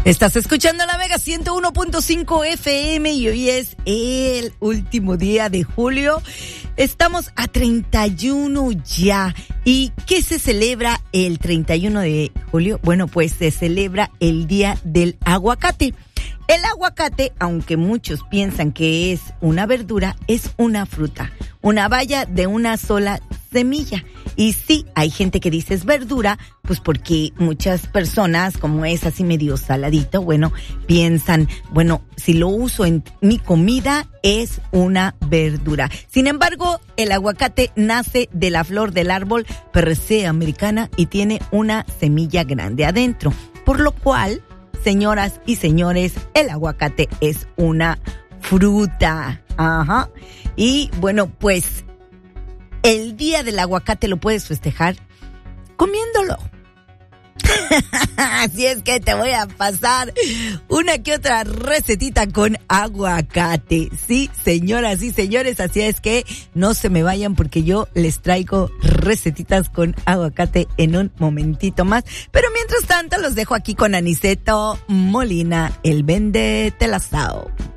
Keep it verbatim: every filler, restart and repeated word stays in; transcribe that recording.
Estás escuchando la Mega ciento uno punto cinco F M y hoy es el último día de julio. Estamos a treinta y uno ya. ¿Y qué se celebra el treinta y uno de julio? Bueno, pues se celebra el Día del Aguacate. El aguacate, aunque muchos piensan que es una verdura, es una fruta, una baya de una sola semilla. Y sí, hay gente que dice es verdura, pues porque muchas personas, como es así medio saladito, bueno, piensan, bueno, si lo uso en mi comida, es una verdura. Sin embargo, el aguacate nace de la flor del árbol Persea americana y tiene una semilla grande adentro, por lo cual, señoras y señores, el aguacate es una fruta. Ajá. Y bueno, pues el día del aguacate lo puedes festejar comiéndolo. Así es que te voy a pasar una que otra recetita con aguacate. Sí, señoras y señores, así es que no se me vayan porque yo les traigo recetitas con aguacate en un momentito más. Pero mientras tanto los dejo aquí con Aniceto Molina, el Vende Telazao.